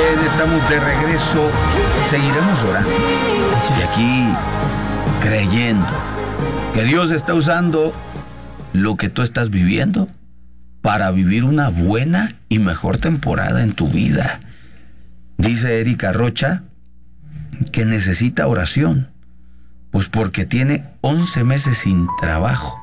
Bien, estamos de regreso. Seguiremos orando. Y aquí creyendo que Dios está usando lo que tú estás viviendo para vivir una buena y mejor temporada en tu vida. Dice Erika Rocha que necesita oración, pues porque tiene 11 meses sin trabajo.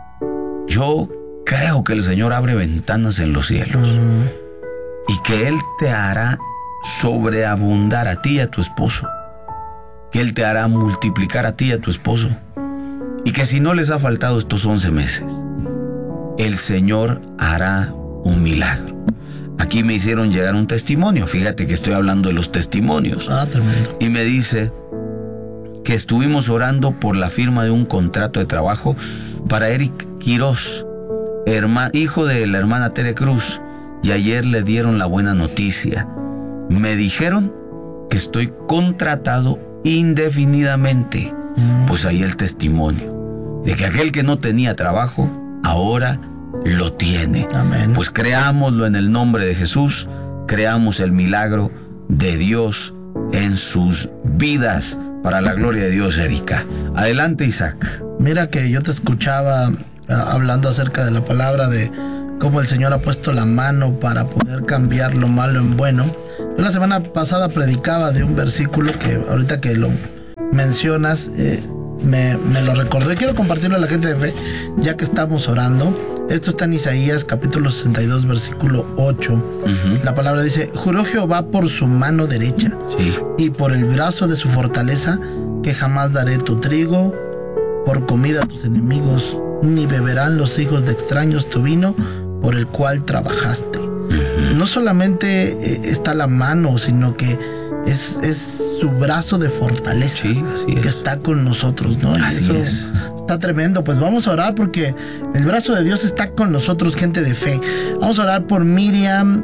Yo creo que el Señor abre ventanas en los cielos y que Él te hará sobreabundar a ti y a tu esposo, que Él te hará multiplicar a ti y a tu esposo, y que si no les ha faltado estos 11 meses, el Señor hará un milagro. Aquí me hicieron llegar un testimonio, fíjate que estoy hablando de los testimonios. Tremendo. Y me dice que estuvimos orando por la firma de un contrato de trabajo para Eric Quiroz, hijo de la hermana Tere Cruz, y ayer le dieron la buena noticia. Me dijeron que estoy contratado indefinidamente. Pues ahí el testimonio de que aquel que no tenía trabajo ahora lo tiene. Amén. Pues creámoslo en el nombre de Jesús, creamos el milagro de Dios en sus vidas, para la gloria de Dios, Erika. Adelante, Isaac. Mira que yo te escuchaba hablando acerca de la palabra de cómo el Señor ha puesto la mano para poder cambiar lo malo en bueno. Yo la semana pasada predicaba de un versículo que ahorita que lo mencionas me lo recordó y quiero compartirlo a la gente de fe ya que estamos orando. Esto está en Isaías capítulo 62 versículo 8. La palabra dice: juró Jehová por su mano derecha y por el brazo de su fortaleza, que jamás daré tu trigo por comida a tus enemigos, ni beberán los hijos de extraños tu vino por el cual trabajaste. No solamente está la mano, sino que es su brazo de fortaleza, que está con nosotros, ¿no? Así es. Está tremendo. Pues vamos a orar porque el brazo de Dios está con nosotros, gente de fe. Vamos a orar por Miriam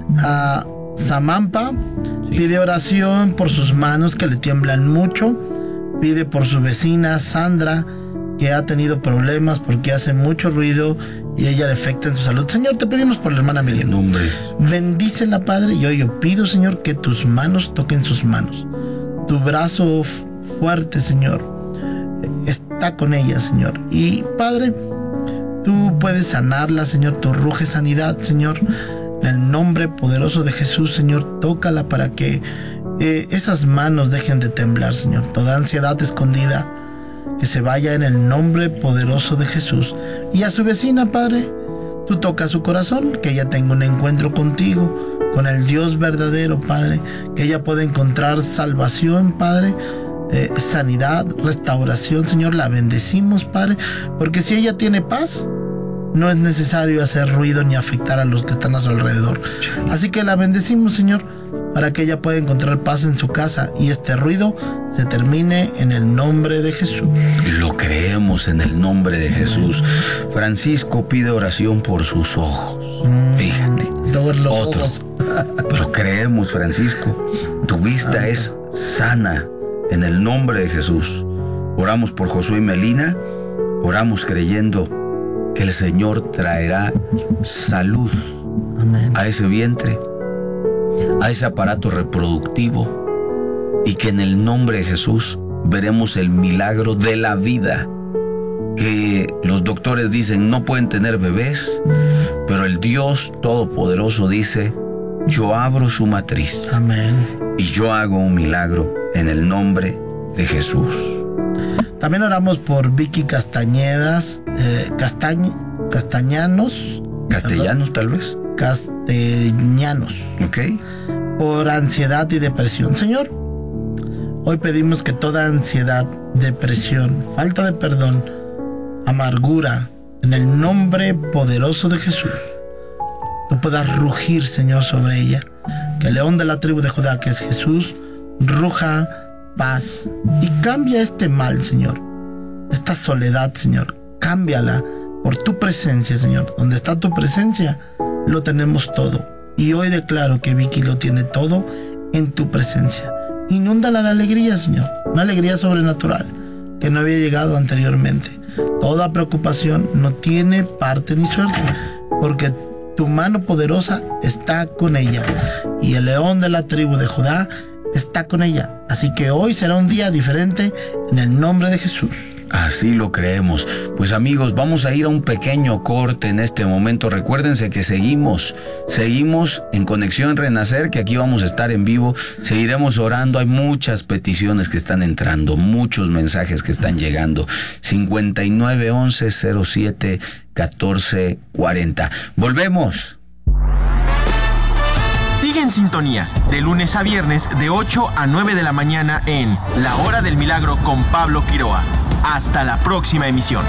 Samampa. Pide oración por sus manos que le tiemblan mucho. Pide por su vecina Sandra, que ha tenido problemas porque hace mucho ruido y ella le afecta en su salud. Señor, te pedimos por la hermana Miriam. Bendícela, Padre, y hoy yo pido, Señor, que tus manos toquen sus manos. Tu brazo fuerte, Señor, está con ella, Señor. Y, Padre, tú puedes sanarla, Señor. Tú ruge sanidad, Señor. En el nombre poderoso de Jesús, Señor, tócala para que esas manos dejen de temblar, Señor. Toda ansiedad escondida, que se vaya en el nombre poderoso de Jesús. Y a su vecina, Padre, tú tocas su corazón, que ella tenga un encuentro contigo, con el Dios verdadero, Padre, que ella pueda encontrar salvación, Padre, sanidad, restauración, Señor. La bendecimos, Padre, porque si ella tiene paz, no es necesario hacer ruido ni afectar a los que están a su alrededor. Así que la bendecimos, Señor, para que ella pueda encontrar paz en su casa y este ruido se termine en el nombre de Jesús. Lo creemos en el nombre de Jesús. Francisco pide oración por sus ojos. Fíjate. Otro. Pero creemos, Francisco, tu vista es sana en el nombre de Jesús. Oramos por Josué y Melina. Oramos creyendo que el Señor traerá salud a ese vientre, a ese aparato reproductivo, y que en el nombre de Jesús veremos el milagro de la vida, que los doctores dicen no pueden tener bebés, pero el Dios Todopoderoso dice: yo abro su matriz. Amén. Y yo hago un milagro en el nombre de Jesús. También oramos por Vicky Castañedas, Castellanos, tal vez. Castellanos. Ok. Por ansiedad y depresión. Señor, hoy pedimos que toda ansiedad, depresión, falta de perdón, amargura, en el nombre poderoso de Jesús, tú puedas rugir, Señor, sobre ella. Que el león de la tribu de Judá, que es Jesús, ruja paz y cambia este mal, Señor. Esta soledad, Señor, cámbiala por tu presencia, Señor. Donde está tu presencia, lo tenemos todo. Y hoy declaro que Vicky lo tiene todo en tu presencia. Inúndala de alegría, Señor. Una alegría sobrenatural que no había llegado anteriormente. Toda preocupación no tiene parte ni suerte, porque tu mano poderosa está con ella, y el león de la tribu de Judá está con ella. Así que hoy será un día diferente en el nombre de Jesús. Así lo creemos. Pues amigos, vamos a ir a un pequeño corte en este momento. Recuérdense que seguimos en Conexión Renacer, que aquí vamos a estar en vivo. Seguiremos orando. Hay muchas peticiones que están entrando, muchos mensajes que están llegando. 5911-07-1440. Volvemos. Sigue en sintonía, de lunes a viernes, de 8 a 9 de la mañana en La Hora del Milagro con Pablo Quiroa. Hasta la próxima emisión.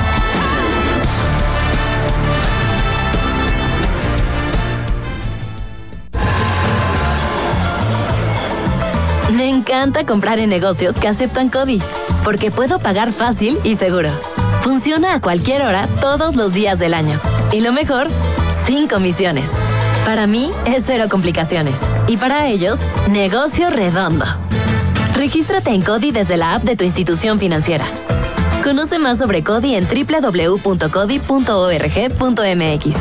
Me encanta comprar en negocios que aceptan CODI, porque puedo pagar fácil y seguro. Funciona a cualquier hora, todos los días del año. Y lo mejor, sin comisiones. Para mí es cero complicaciones. Y para ellos, negocio redondo. Regístrate en CODI desde la app de tu institución financiera. Conoce más sobre CODI en www.codi.org.mx.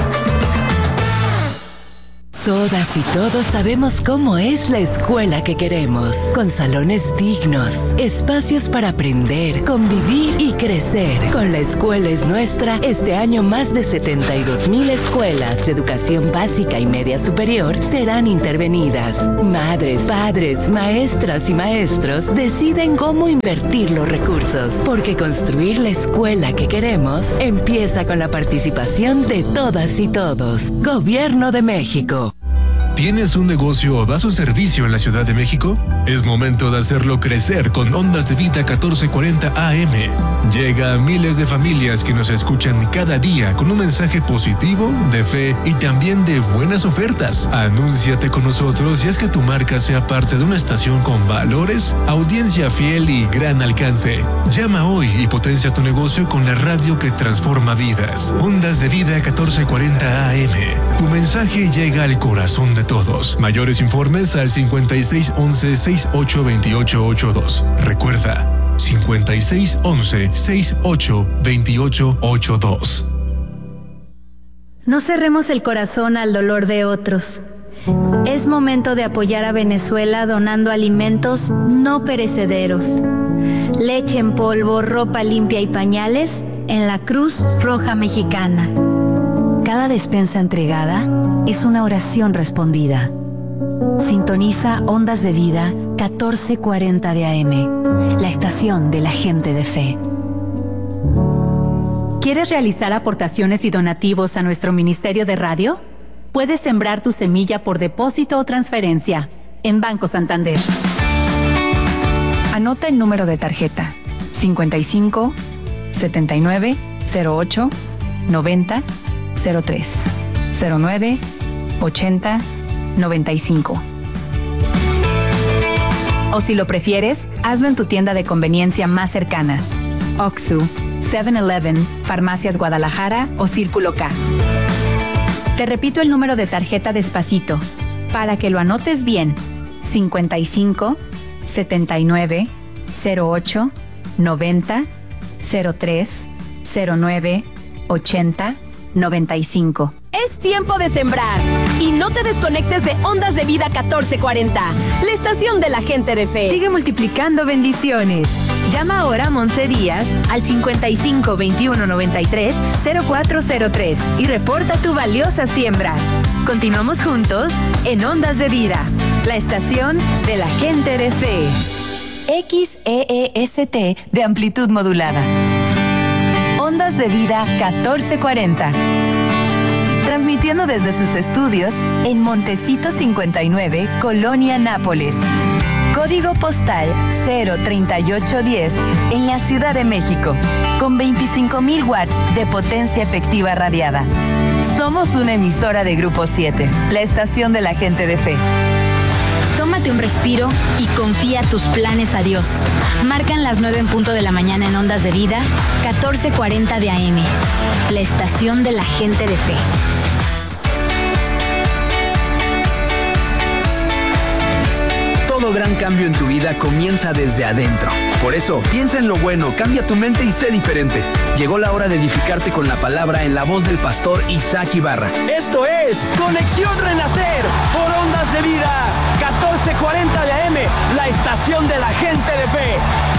Todas y todos sabemos cómo es la escuela que queremos, con salones dignos, espacios para aprender, convivir y crecer. Con La Escuela es Nuestra, este año más de 72,000 escuelas de educación básica y media superior serán intervenidas. Madres, padres, maestras y maestros deciden cómo invertir los recursos, porque construir la escuela que queremos empieza con la participación de todas y todos. Gobierno de México. ¿Tienes un negocio o das un servicio en la Ciudad de México? Es momento de hacerlo crecer con Ondas de Vida 1440 AM. Llega a miles de familias que nos escuchan cada día con un mensaje positivo, de fe y también de buenas ofertas. Anúnciate con nosotros y haz que tu marca sea parte de una estación con valores, audiencia fiel y gran alcance. Llama hoy y potencia tu negocio con la radio que transforma vidas. Ondas de Vida 1440 AM. Tu mensaje llega al corazón de todos. Mayores informes al 5611-682882. Recuerda, 5611-682882. No cerremos el corazón al dolor de otros. Es momento de apoyar a Venezuela donando alimentos no perecederos. Leche en polvo, ropa limpia y pañales en la Cruz Roja Mexicana. Cada despensa entregada es una oración respondida. Sintoniza Ondas de Vida 1440 de AM, la estación de la gente de fe. ¿Quieres realizar aportaciones y donativos a nuestro Ministerio de Radio? Puedes sembrar tu semilla por depósito o transferencia en Banco Santander. Anota el número de tarjeta 55 79 08 90 03 09 80 95. O si lo prefieres, hazlo en tu tienda de conveniencia más cercana. Oxxo, 7-Eleven, Farmacias Guadalajara o Círculo K. Te repito el número de tarjeta despacito, para que lo anotes bien. 55 79 08 90 03 09 80 95. Es tiempo de sembrar y no te desconectes de Ondas de Vida 1440, la estación de la gente de fe. Sigue multiplicando bendiciones. Llama ahora a Monse Díaz al 55 21 93 0403 y reporta tu valiosa siembra. Continuamos juntos en Ondas de Vida, la estación de la gente de fe. XEEST de amplitud modulada. Ondas de Vida 1440. Transmitiendo desde sus estudios en Montecito 59, Colonia Nápoles. Código postal 03810 en la Ciudad de México, con 25,000 watts de potencia efectiva radiada. Somos una emisora de Grupo 7, la estación de la gente de fe. Tómate un respiro y confía tus planes a Dios. Marcan las 9 en punto de la mañana en Ondas de Vida, 1440 de AM, la estación de la gente de fe. Todo gran gran cambio en tu vida comienza desde adentro. Por eso, piensa en lo bueno, cambia tu mente y sé diferente. Llegó la hora de edificarte con la palabra en la voz del pastor Isaac Ibarra. Esto es Conexión Renacer por Ondas de Vida, 1440 de AM, la estación de la gente de fe.